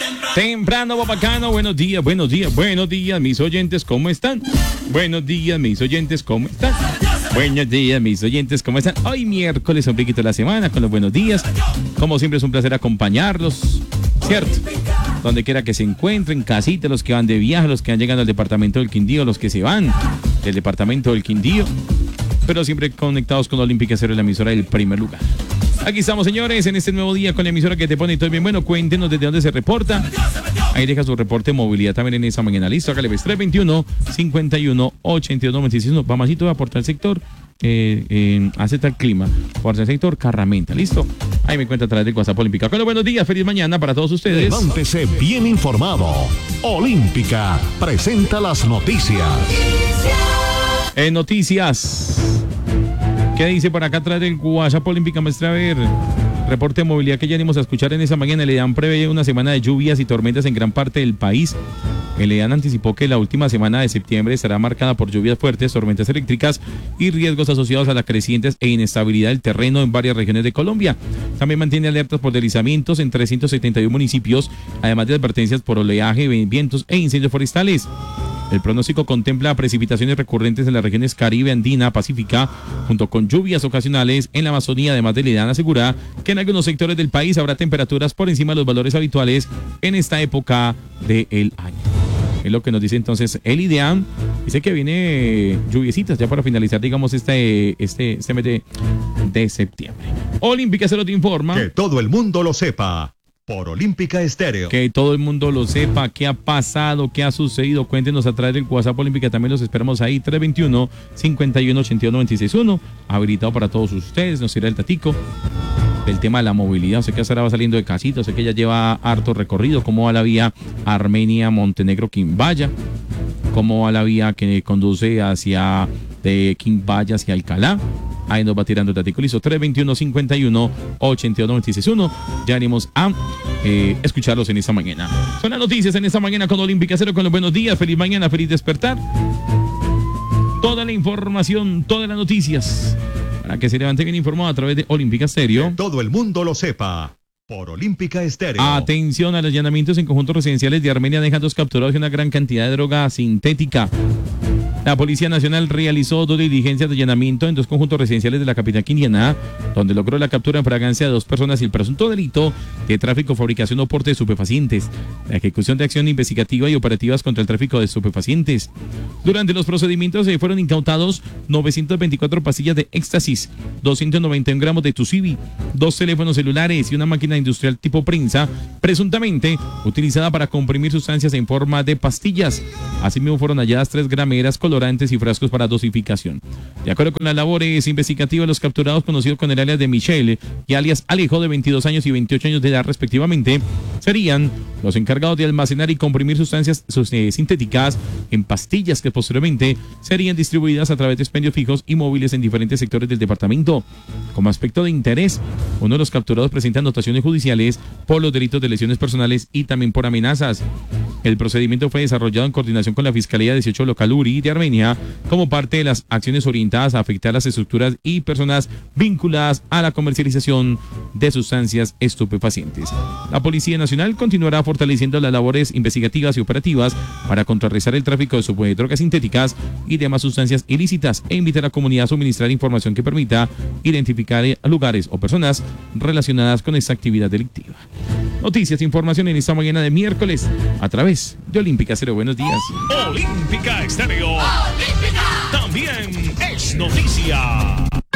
Temprano, bacano, buenos días, mis oyentes, ¿cómo están? Buenos días, mis oyentes, ¿cómo están? Buenos días, mis oyentes, ¿cómo están? Hoy miércoles, un poquito de la semana, con los buenos días. Como siempre es un placer acompañarlos, ¿cierto? Donde quiera que se encuentren, casita, los que van de viaje, los que van llegando al departamento del Quindío, los que se van del departamento del Quindío, pero siempre conectados con Olímpica Estéreo, la emisora del primer lugar. Aquí estamos, señores, en este nuevo día con la emisora que te pone todo bien. Bueno, cuéntenos desde dónde se reporta. Ahí deja su reporte de movilidad también en esa mañana. Listo, acá le ves 321-51-82-96. Mamacito va a aportar el sector. Acepta el clima. Por el sector Carramenta. Listo. Ahí me cuenta a través del WhatsApp Olímpica. Bueno, buenos días, feliz mañana para todos ustedes. Levántese bien informado. Olímpica presenta las noticias. Noticias. ¿Qué dice por acá atrás del WhatsApp Olímpica, maestra? A ver, reporte de movilidad que ya venimos a escuchar en esa mañana. El EDAN prevé una semana de lluvias y tormentas en gran parte del país. El EDAN anticipó que la última semana de septiembre estará marcada por lluvias fuertes, tormentas eléctricas y riesgos asociados a las crecientes e inestabilidad del terreno en varias regiones de Colombia. También mantiene alertas por deslizamientos en 371 municipios, además de advertencias por oleaje, vientos e incendios forestales. El pronóstico contempla precipitaciones recurrentes en las regiones Caribe, Andina, Pacífica, junto con lluvias ocasionales en la Amazonía. Además del EDAN asegura que en algunos sectores del país habrá temperaturas por encima de los valores habituales en esta época del año. Es lo que nos dice entonces el IDEAM. Dice que viene lluviecitas ya para finalizar, digamos, este mes de septiembre. Olímpica se lo te informa. Que todo el mundo lo sepa. Por Olímpica Estéreo. Que todo el mundo lo sepa, qué ha pasado, qué ha sucedido. Cuéntenos a través del WhatsApp Olímpica, también los esperamos ahí, 321-51-82-961, habilitado para todos ustedes. Nos irá el tatico del tema de la movilidad. Sé que ahora va saliendo de casita, sé que ya lleva harto recorrido. ¿Cómo va la vía Armenia-Montenegro-Quimbaya? ¿Cómo va la vía que conduce hacia de Quimbaya hacia Alcalá? Ahí nos va tirando el tatico. Listo, 321-51-82-961. Ya venimos a escucharlos en esta mañana. Son las noticias en esta mañana con Olímpica Cero, con los buenos días. Feliz mañana, feliz despertar. Toda la información, todas las noticias, para que se levante bien informado a través de Olímpica Estéreo. Que todo el mundo lo sepa. Por Olímpica Estéreo. Atención a los allanamientos en conjuntos residenciales de Armenia. Dejan 2 capturados y una gran cantidad de droga sintética. La Policía Nacional realizó 2 diligencias de allanamiento en 2 conjuntos residenciales de la capital quindiana, donde logró la captura en fragancia de 2 personas y el presunto delito de tráfico, fabricación o porte de estupefacientes, la ejecución de acción investigativa y operativas contra el tráfico de estupefacientes. Durante los procedimientos se fueron incautados 924 pastillas de éxtasis, 291 gramos de tucibi, 2 teléfonos celulares y una máquina industrial tipo prensa, presuntamente utilizada para comprimir sustancias en forma de pastillas. Asimismo fueron halladas 3 grameras, colorantes y frascos para dosificación. De acuerdo con las labores investigativas, los capturados, conocidos con el alias de Michelle y alias Alejo, de 22 años y 28 años de edad respectivamente, serían los encargados de almacenar y comprimir sustancias sintéticas en pastillas que posteriormente serían distribuidas a través de expendios fijos y móviles en diferentes sectores del departamento. Como aspecto de interés, uno de los capturados presenta anotaciones judiciales por los delitos de lesiones personales y también por amenazas. El procedimiento fue desarrollado en coordinación con la Fiscalía 18 Local URI de Armenia como parte de las acciones orientadas a afectar las estructuras y personas vinculadas a la comercialización de sustancias estupefacientes. La Policía Nacional continuará fortaleciendo las labores investigativas y operativas para contrarrestar el tráfico de drogas sintéticas y demás sustancias ilícitas e invitar a la comunidad a suministrar información que permita identificar lugares o personas relacionadas con esta actividad delictiva. Noticias e información en esta mañana de miércoles a través de Olímpica Cero. Buenos días. Olímpica Estéreo. Olímpica también es noticia.